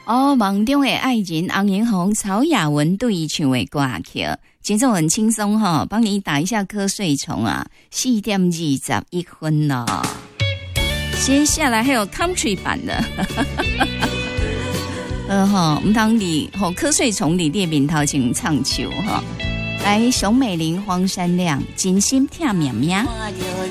哦，梦中的爱人王银红、曹雅文对唱的歌曲，节奏很轻松哈，帮你打一下瞌睡虫啊，4点21分了。接下来还有 country 版的，唔通你瞌睡虫你列面头前唱秋哈，来熊美玲、黄山亮，真心疼命命。